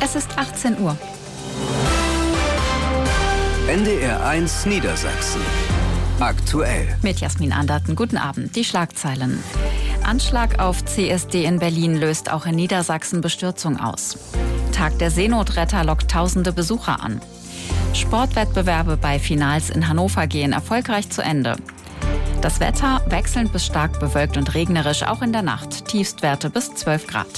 Es ist 18 Uhr. NDR 1 Niedersachsen. Aktuell. Mit Jasmin Anderten. Guten Abend. Die Schlagzeilen. Anschlag auf CSD in Berlin löst auch in Niedersachsen Bestürzung aus. Tag der Seenotretter lockt tausende Besucher an. Sportwettbewerbe bei Finals in Hannover gehen erfolgreich zu Ende. Das Wetter wechselnd bis stark bewölkt und regnerisch, auch in der Nacht. Tiefstwerte bis 12 Grad.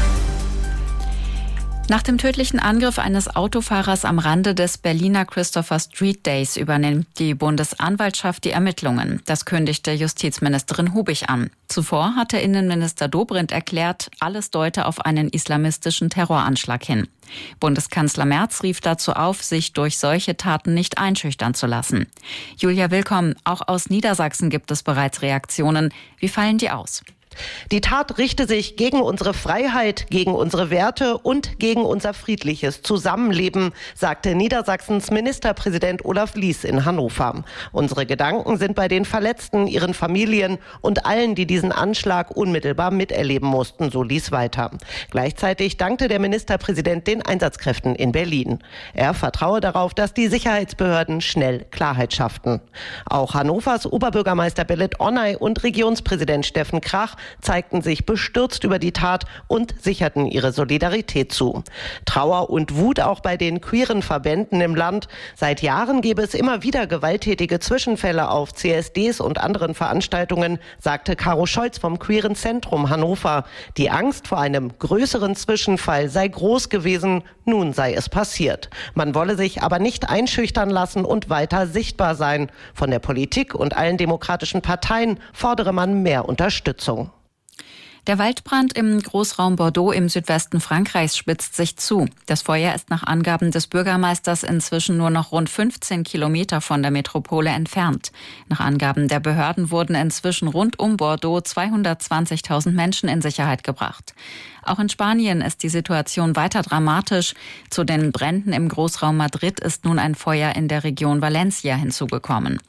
Nach dem tödlichen Angriff eines Autofahrers am Rande des Berliner Christopher Street Days übernimmt die Bundesanwaltschaft die Ermittlungen. Das kündigte Justizministerin Hubig an. Zuvor hatte Innenminister Dobrindt erklärt, alles deute auf einen islamistischen Terroranschlag hin. Bundeskanzler Merz rief dazu auf, sich durch solche Taten nicht einschüchtern zu lassen. Julia Willkomm, auch aus Niedersachsen gibt es bereits Reaktionen. Wie fallen die aus? Die Tat richte sich gegen unsere Freiheit, gegen unsere Werte und gegen unser friedliches Zusammenleben, sagte Niedersachsens Ministerpräsident Olaf Lies in Hannover. Unsere Gedanken sind bei den Verletzten, ihren Familien und allen, die diesen Anschlag unmittelbar miterleben mussten, so Lies weiter. Gleichzeitig dankte der Ministerpräsident den Einsatzkräften in Berlin. Er vertraue darauf, dass die Sicherheitsbehörden schnell Klarheit schafften. Auch Hannovers Oberbürgermeister Belit Onay und Regionspräsident Steffen Krach zeigten sich bestürzt über die Tat und sicherten ihre Solidarität zu. Trauer und Wut auch bei den queeren Verbänden im Land. Seit Jahren gäbe es immer wieder gewalttätige Zwischenfälle auf CSDs und anderen Veranstaltungen, sagte Caro Scholz vom Queeren Zentrum Hannover. Die Angst vor einem größeren Zwischenfall sei groß gewesen, nun sei es passiert. Man wolle sich aber nicht einschüchtern lassen und weiter sichtbar sein. Von der Politik und allen demokratischen Parteien fordere man mehr Unterstützung. Der Waldbrand im Großraum Bordeaux im Südwesten Frankreichs spitzt sich zu. Das Feuer ist nach Angaben des Bürgermeisters inzwischen nur noch rund 15 Kilometer von der Metropole entfernt. Nach Angaben der Behörden wurden inzwischen rund um Bordeaux 220.000 Menschen in Sicherheit gebracht. Auch in Spanien ist die Situation weiter dramatisch. Zu den Bränden im Großraum Madrid ist nun ein Feuer in der Region Valencia hinzugekommen.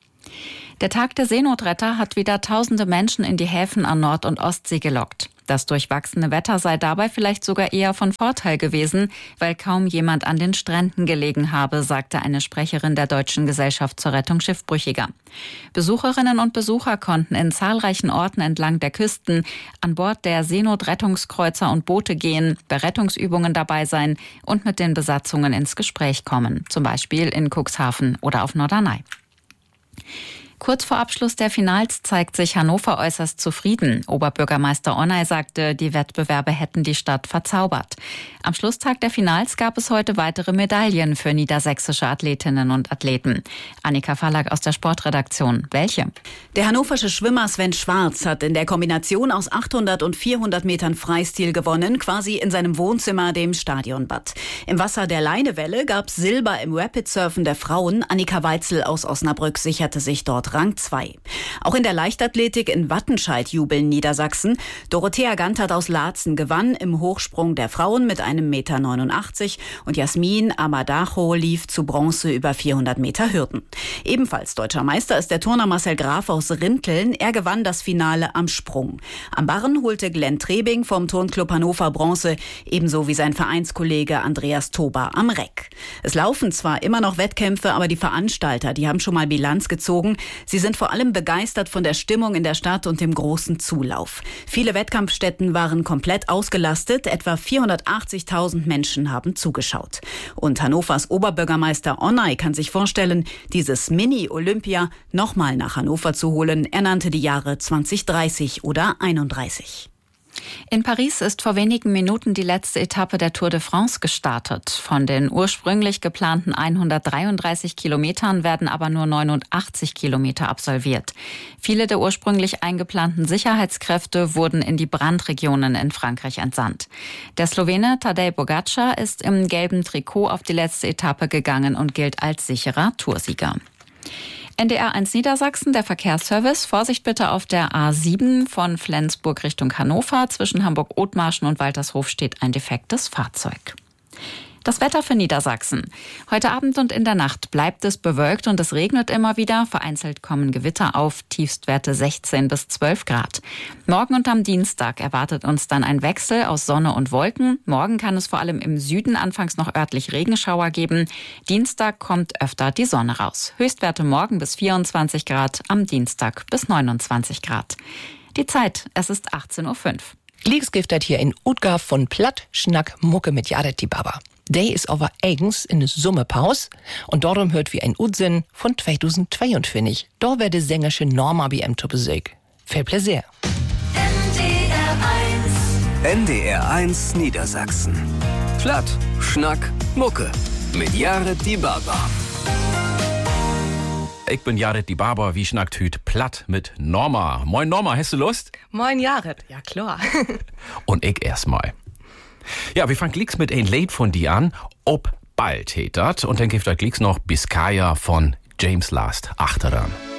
Der Tag der Seenotretter hat wieder tausende Menschen in die Häfen an Nord- und Ostsee gelockt. Das durchwachsene Wetter sei dabei vielleicht sogar eher von Vorteil gewesen, weil kaum jemand an den Stränden gelegen habe, sagte eine Sprecherin der Deutschen Gesellschaft zur Rettung Schiffbrüchiger. Besucherinnen und Besucher konnten in zahlreichen Orten entlang der Küsten an Bord der Seenotrettungskreuzer und Boote gehen, bei Rettungsübungen dabei sein und mit den Besatzungen ins Gespräch kommen, zum Beispiel in Cuxhaven oder auf Norderney. Kurz vor Abschluss der Finals zeigt sich Hannover äußerst zufrieden. Oberbürgermeister Onay sagte, die Wettbewerbe hätten die Stadt verzaubert. Am Schlusstag der Finals gab es heute weitere Medaillen für niedersächsische Athletinnen und Athleten. Annika Verlag aus der Sportredaktion. Welche? Der hannoversche Schwimmer Sven Schwarz hat in der Kombination aus 800 und 400 Metern Freistil gewonnen, quasi in seinem Wohnzimmer, dem Stadionbad. Im Wasser der Leinewelle gab es Silber im Rapid-Surfen der Frauen. Annika Weitzel aus Osnabrück sicherte sich dort Rang 2. Auch in der Leichtathletik in Wattenscheid jubeln Niedersachsen. Dorothea Gantert aus Laatzen gewann im Hochsprung der Frauen mit einem 1,89 Meter und Jasmin Amadacho lief zu Bronze über 400 Meter Hürden. Ebenfalls deutscher Meister ist der Turner Marcel Graf aus Rinteln. Er gewann das Finale am Sprung. Am Barren holte Glenn Trebing vom Turnclub Hannover Bronze, ebenso wie sein Vereinskollege Andreas Toba am Reck. Es laufen zwar immer noch Wettkämpfe, aber die Veranstalter, die haben schon mal Bilanz gezogen. Sie sind vor allem begeistert von der Stimmung in der Stadt und dem großen Zulauf. Viele Wettkampfstätten waren komplett ausgelastet. Etwa 480.000 Menschen haben zugeschaut. Und Hannovers Oberbürgermeister Onay kann sich vorstellen, dieses Mini-Olympia nochmal nach Hannover zu holen. Er nannte die Jahre 2030 oder 31. In Paris ist vor wenigen Minuten die letzte Etappe der Tour de France gestartet. Von den ursprünglich geplanten 133 Kilometern werden aber nur 89 Kilometer absolviert. Viele der ursprünglich eingeplanten Sicherheitskräfte wurden in die Brandregionen in Frankreich entsandt. Der Slowene Tadej Pogačar ist im gelben Trikot auf die letzte Etappe gegangen und gilt als sicherer Toursieger. NDR 1 Niedersachsen, der Verkehrsservice. Vorsicht bitte auf der A7 von Flensburg Richtung Hannover. Zwischen Hamburg-Othmarschen und Waltershof steht ein defektes Fahrzeug. Das Wetter für Niedersachsen. Heute Abend und in der Nacht bleibt es bewölkt und es regnet immer wieder. Vereinzelt kommen Gewitter auf, Tiefstwerte 16 bis 12 Grad. Morgen und am Dienstag erwartet uns dann ein Wechsel aus Sonne und Wolken. Morgen kann es vor allem im Süden anfangs noch örtlich Regenschauer geben. Dienstag kommt öfter die Sonne raus. Höchstwerte morgen bis 24 Grad, am Dienstag bis 29 Grad. Die Zeit, es ist 18.05 Uhr. Gleiksgiftet hier in Utgaf von Platt, Schnack, Mucke mit Jared die Baba. Der ist aber eigens in der Sommerpause und darum hört wie ein Unsinn von 2022. Da werde sängerische Norma BM zu Besuch. Viel Plaisir. NDR1 Niedersachsen. Platt, Schnack, Mucke mit Jared die Baba. Ich bin Jared die Baba, wie schnackt hüt platt mit Norma. Moin Norma, hast du Lust? Moin Jared, ja klar. Und ich erstmal. Ja, wir fangen gleich mit ein Lied von dir an, ob bald hetet. Und dann gibt es gleich noch Biscaya von James Last. Achteran.